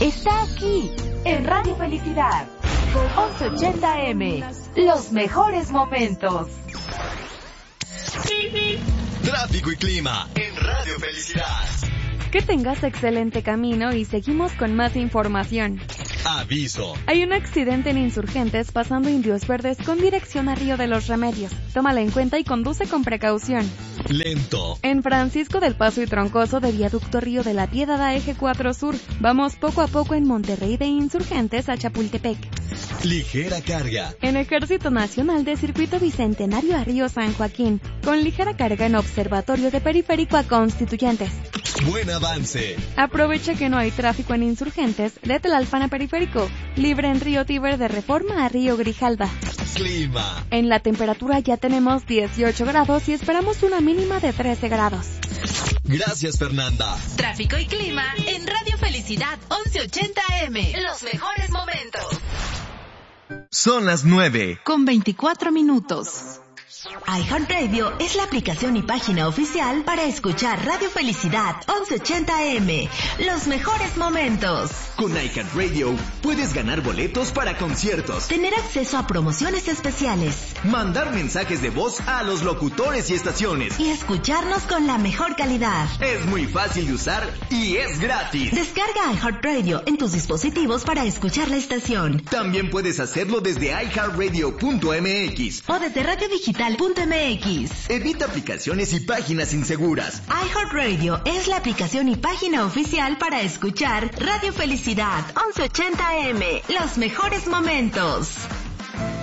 está aquí, en Radio Felicidad, 1180M, los mejores momentos. Tráfico y clima en Radio Felicidad. Que tengas excelente camino y seguimos con más información. Aviso. Hay un accidente en Insurgentes pasando Indios Verdes con dirección a Río de los Remedios. Tómala en cuenta y conduce con precaución. Lento. En Francisco del Paso y Troncoso de Viaducto Río de la Piedad a Eje 4 Sur. Vamos poco a poco en Monterrey de Insurgentes a Chapultepec. Ligera carga. En Ejército Nacional de Circuito Bicentenario a Río San Joaquín. Con ligera carga en Observatorio de Periférico a Constituyentes. Buen avance. Aprovecha que no hay tráfico en Insurgentes de Tlalpan a Periférico. Libre en Río Tíber de Reforma a Río Grijalva. Clima. En la temperatura ya tenemos 18 grados y esperamos una mínima de 13 grados. Gracias, Fernanda. Tráfico y clima en Radio Felicidad 1180M. Los mejores momentos. Son las 9:24. iHeartRadio es la aplicación y página oficial para escuchar Radio Felicidad 1180M. Los mejores momentos. Con iHeartRadio puedes ganar boletos para conciertos, Tener acceso a promociones especiales mandar mensajes de voz a los locutores y estaciones. y escucharnos con la mejor calidad. Es muy fácil de usar y es gratis. Descarga iHeartRadio en tus dispositivos para escuchar la estación. También puedes hacerlo desde iHeartRadio.mx. O desde radiodigital.mx. Evita aplicaciones y páginas inseguras. iHeartRadio es la aplicación y página oficial para escuchar Radio Felicidad 1180M. Los mejores momentos.